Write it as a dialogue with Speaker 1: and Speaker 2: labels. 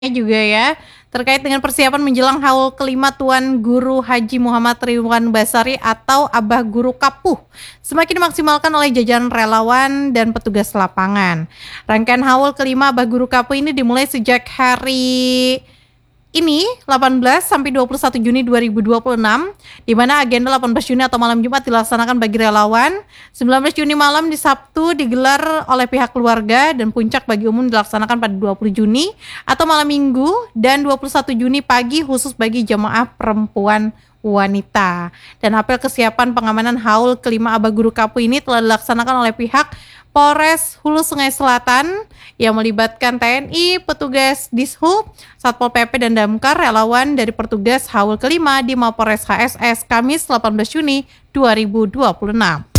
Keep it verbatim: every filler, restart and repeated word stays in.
Speaker 1: Juga ya, terkait dengan persiapan menjelang haul kelima Tuan Guru Haji Muhammad Ridwan Basari atau Abah Guru Kapuh, semakin dimaksimalkan oleh jajaran relawan dan petugas lapangan. Rangkaian haul kelima Abah Guru Kapuh ini dimulai sejak hari ini delapan belas sampai dua puluh satu Juni dua ribu dua puluh enam, di mana agenda delapan belas Juni atau malam Jumat dilaksanakan bagi relawan, sembilan belas Juni malam di Sabtu digelar oleh pihak keluarga, dan puncak bagi umum dilaksanakan pada dua puluh Juni atau malam Minggu, dan dua puluh satu Juni pagi khusus bagi jamaah perempuan wanita. Dan apel kesiapan pengamanan haul kelima Abah Guru Kapuh ini telah dilaksanakan oleh pihak Polres Hulu Sungai Selatan yang melibatkan T N I, petugas Dishub, Satpol P P dan Damkar, relawan dari petugas haul kelima di Mapores H S S Kamis delapan belas Juni dua ribu dua puluh enam.